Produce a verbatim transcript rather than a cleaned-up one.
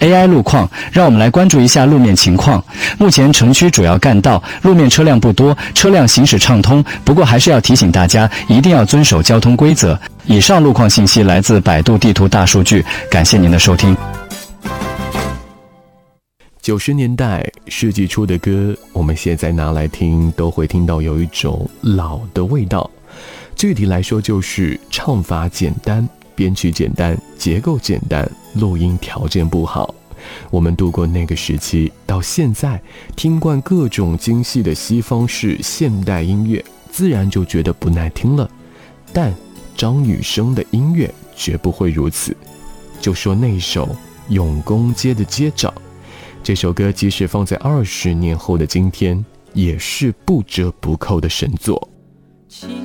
A I 路况，让我们来关注一下路面情况。目前城区主要干道路面车辆不多，车辆行驶畅通，不过还是要提醒大家一定要遵守交通规则。以上路况信息来自百度地图大数据，感谢您的收听。 九十年代世纪初的歌，我们现在拿来听，都会听到有一种老的味道。具体来说，就是唱法简单，编曲简单，结构简单，录音条件不好。我们度过那个时期，到现在听惯各种精细的西方式现代音乐，自然就觉得不耐听了。但张雨生的音乐绝不会如此。就说那首《永公街的街长》，这首歌即使放在二十年后的今天，也是不折不扣的神作。